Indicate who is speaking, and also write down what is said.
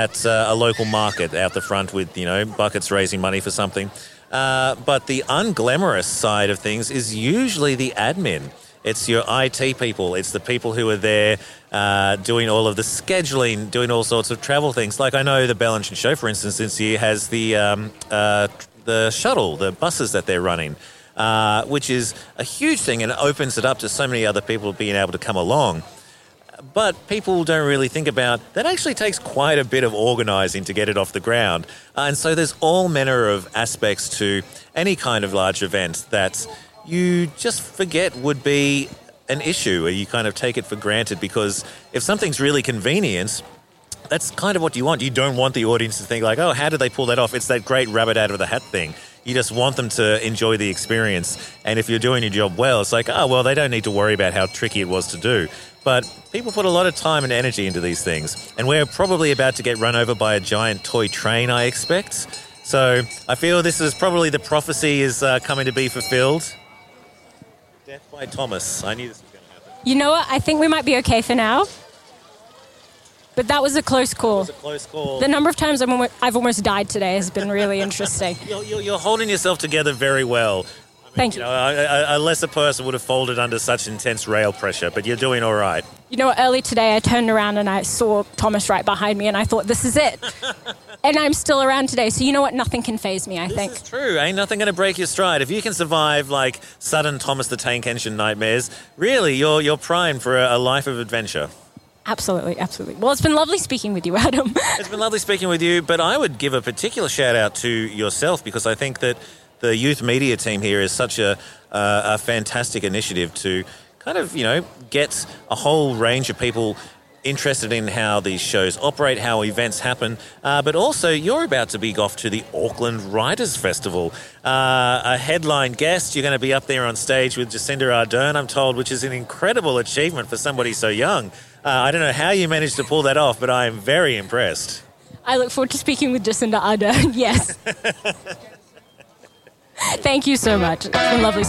Speaker 1: at a local market out the front with, buckets raising money for something. But the unglamorous side of things is usually the admin. It's your IT people. It's the people who are there doing all of the scheduling, doing all sorts of travel things. Like I know the Bellingen Show, for instance, this year has the shuttle, the buses that they're running, which is a huge thing and it opens it up to so many other people being able to come along. But people don't really think about that actually takes quite a bit of organising to get it off the ground. And so there's all manner of aspects to any kind of large event that you just forget would be an issue, or you kind of take it for granted, because if something's really convenient, that's kind of what you want. You don't want the audience to think like, oh, how did they pull that off? It's that great rabbit out of the hat thing. You just want them to enjoy the experience. And if you're doing your job well, it's like, oh, well, they don't need to worry about how tricky it was to do. But people put a lot of time and energy into these things. And we're probably about to get run over by a giant toy train, I expect. So I feel this is probably the prophecy is coming to be fulfilled. Death by Thomas. I knew this was going to happen.
Speaker 2: You know what? I think we might be okay for now. But that was a close call.
Speaker 1: It was a close call.
Speaker 2: The number of times I've almost died today has been really interesting.
Speaker 1: You're holding yourself together very well.
Speaker 2: Thank you.
Speaker 1: A lesser person would have folded under such intense rail pressure, but you're doing all right.
Speaker 2: You know what? Early today, I turned around and I saw Thomas right behind me, and I thought, this is it. And I'm still around today, so you know what? Nothing can faze me, I think.
Speaker 1: This is true. Ain't nothing going to break your stride. If you can survive, like, sudden Thomas the Tank Engine nightmares, really, you're primed for a life of adventure.
Speaker 2: Absolutely, absolutely. Well, it's been lovely speaking with you, Adam.
Speaker 1: It's been lovely speaking with you, but I would give a particular shout-out to yourself, because I think that the youth media team here is such a fantastic initiative to kind of, get a whole range of people interested in how these shows operate, how events happen, but also you're about to be off to the Auckland Writers' Festival. A headline guest, you're going to be up there on stage with Jacinda Ardern, I'm told, which is an incredible achievement for somebody so young. I don't know how you managed to pull that off, but I am very impressed.
Speaker 2: I look forward to speaking with Jacinda Ardern, yes. Thank you so much. It's been lovely.